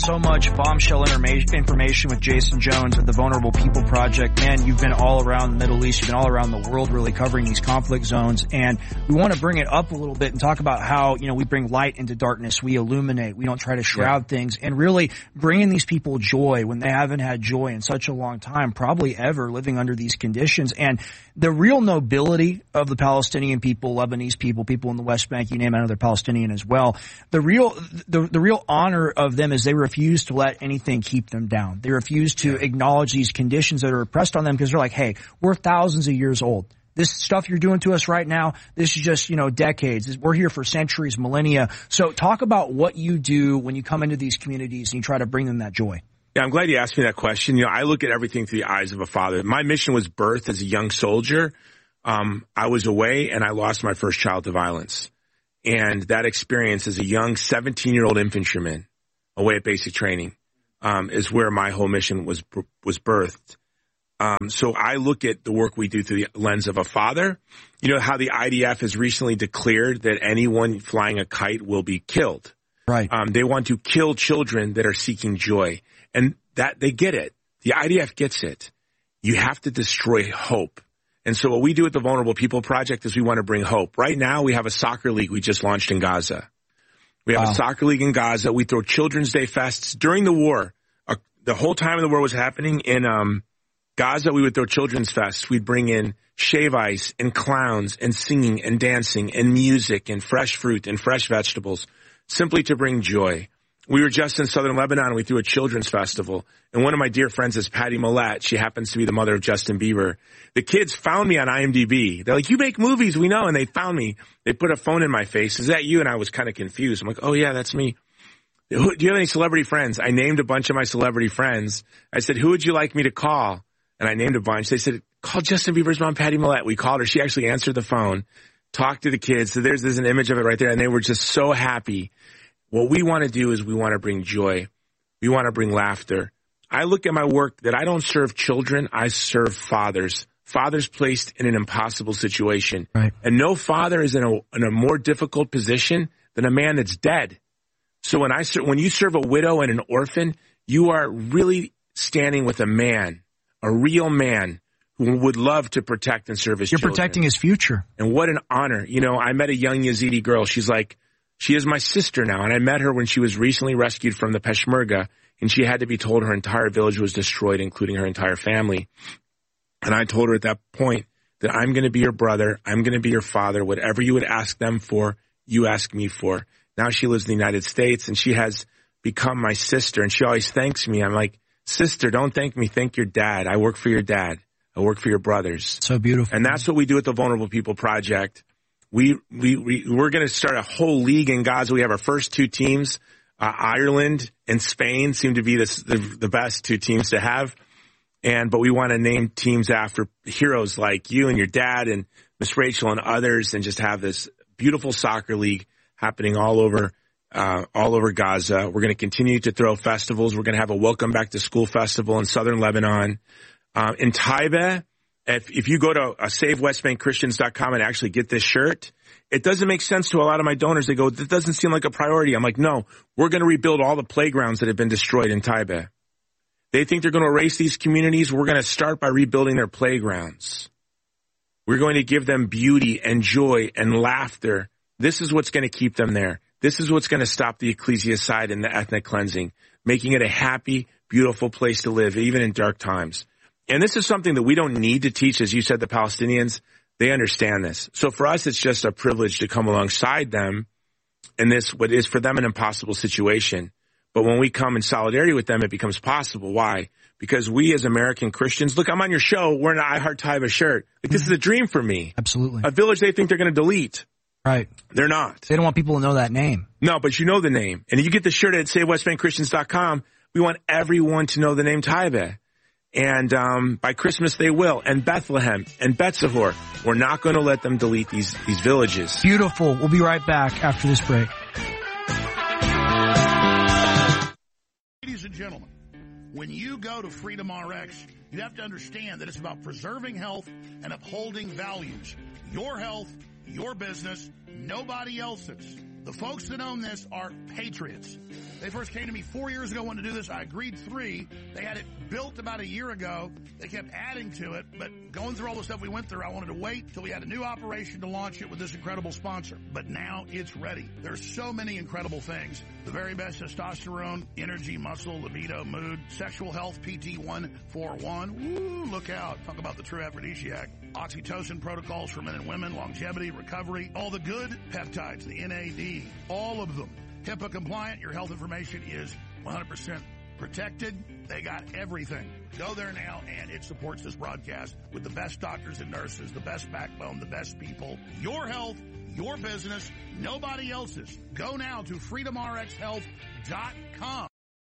so much bombshell information with Jason Jones of the Vulnerable People Project. Man, you've been all around the Middle East. You've been all around the world really covering these conflict zones. And we want to bring it up a little bit and talk about how, we bring light into darkness. We illuminate. We don't try to shroud things, and really bringing these people joy when they haven't had joy in such a long time, probably ever, living under these conditions. And the real nobility of the Palestinian people, Lebanese people, people in the West Bank, you name another Palestinian as well. The real honor of them is they refuse to let anything keep them down. They refuse to acknowledge these conditions that are oppressed on them, because they're like, hey, we're thousands of years old. This stuff you're doing to us right now, this is just, decades. We're here for centuries, millennia. So talk about what you do when you come into these communities and you try to bring them that joy. Yeah, I'm glad you asked me that question. I look at everything through the eyes of a father. My mission was birthed as a young soldier. I was away and I lost my first child to violence. And that experience as a young 17-year-old infantryman away at basic training is where my whole mission was birthed. So I look at the work we do through the lens of a father. You know how the IDF has recently declared that anyone flying a kite will be killed. Right. They want to kill children that are seeking joy. And that they get it. The IDF gets it. You have to destroy hope. And so what we do at the Vulnerable People Project is we want to bring hope. Right now we have a soccer league we just launched in Gaza. We have a soccer league in Gaza. We throw Children's Day fests during the war. The whole time the war was happening in Gaza, we would throw children's fests. We'd bring in shave ice and clowns and singing and dancing and music and fresh fruit and fresh vegetables, simply to bring joy. We were just in southern Lebanon and we threw a children's festival. And one of my dear friends is Patty Millett. She happens to be the mother of Justin Bieber. The kids found me on IMDb. They're like, you make movies, we know. And they found me. They put a phone in my face. Is that you? And I was kind of confused. I'm like, oh yeah, that's me. Do you have any celebrity friends? I named a bunch of my celebrity friends. I said, who would you like me to call? And I named a bunch. They said, call Justin Bieber's mom, Patty Millett. We called her. She actually answered the phone, talked to the kids. So there's an image of it right there. And they were just so happy. What we want to do is we want to bring joy. We want to bring laughter. I look at my work that I don't serve children. I serve fathers. Fathers placed in an impossible situation. Right. And no father is in a more difficult position than a man that's dead. So when you serve a widow and an orphan, you are really standing with a man, a real man who would love to protect and serve his children. You're protecting his future. And what an honor. I met a young Yazidi girl. She is my sister now, and I met her when she was recently rescued from the Peshmerga, and she had to be told her entire village was destroyed, including her entire family. And I told her at that point that I'm going to be your brother, I'm going to be your father, whatever you would ask them for, you ask me for. Now she lives in the United States, and she has become my sister, and she always thanks me. I'm like, sister, don't thank me, thank your dad. I work for your dad. I work for your brothers. So beautiful. And that's what we do at the Vulnerable People Project. We're going to start a whole league in Gaza. We have our first two teams. Ireland and Spain seem to be the best two teams to have. But we want to name teams after heroes like you and your dad and Miss Rachel and others, and just have this beautiful soccer league happening all over Gaza. We're going to continue to throw festivals. We're going to have a Welcome Back to School festival in southern Lebanon. In Taiba, if you go to SaveWestBankChristians.com and actually get this shirt, it doesn't make sense to a lot of my donors. They go, that doesn't seem like a priority. I'm like, no, we're going to rebuild all the playgrounds that have been destroyed in Taiba. They think they're going to erase these communities. We're going to start by rebuilding their playgrounds. We're going to give them beauty and joy and laughter. This is what's going to keep them there. This is what's going to stop the ecclesiocide and the ethnic cleansing, making it a happy, beautiful place to live, even in dark times. And this is something that we don't need to teach. As you said, the Palestinians, they understand this. So for us, it's just a privilege to come alongside them in this, what is for them an impossible situation. But when we come in solidarity with them, it becomes possible. Why? Because we as American Christians, look, I'm on your show wearing an I Heart Taiba shirt. Like, this is a dream for me. Absolutely. A village they think they're going to delete. Right. They're not. They don't want people to know that name. No, but you know the name. And if you get the shirt at SaveWestBankChristians.com, we want everyone to know the name Taiba. And by Christmas they will. And Bethlehem and Betzahor. We're not going to let them delete these villages. Beautiful. We'll be right back after this break. Ladies and gentlemen, when you go to Freedom RX, you have to understand that it's about preserving health and upholding values. Your health, your business, nobody else's. The folks that own this are patriots. They first came to me 4 years ago, wanted to do this. I agreed 3. They had it built about a year ago. They kept adding to it, but going through all the stuff we went through, I wanted to wait till we had a new operation to launch it with this incredible sponsor. But now it's ready. There's so many incredible things. The very best testosterone, energy, muscle, libido, mood, sexual health, PT141. Woo, look out. Talk about the true aphrodisiac. Oxytocin protocols for men and women, longevity, recovery, all the good peptides, the NAD, all of them. HIPAA compliant. Your health information is 100% protected. They got everything. Go there now, and it supports this broadcast with the best doctors and nurses, the best backbone, the best people. Your health, your business, nobody else's. Go now to freedomrxhealth.com.